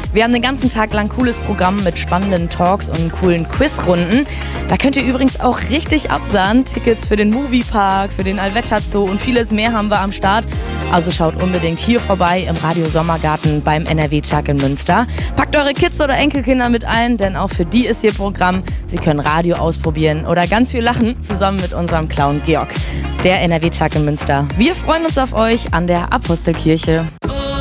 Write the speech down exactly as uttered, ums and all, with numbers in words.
Wir haben den ganzen Tag lang cooles Programm mit spannenden Talks und coolen Quizrunden. Da könnt ihr übrigens auch richtig absahen. Tickets für den Moviepark, für den Allwetter Zoo und vieles mehr haben wir am Start. Also schaut unbedingt hier vorbei im Radio Sommergarten beim N R W-Tag in Münster. Packt eure Kids oder Enkelkinder mit ein, denn auch für die ist hier Programm. Sie können Radio ausprobieren oder ganz viel lachen, zusammen mit unserem Clown Georg. Der N R W-Tag in Münster. Wir freuen uns auf euch an der Apostelkirche.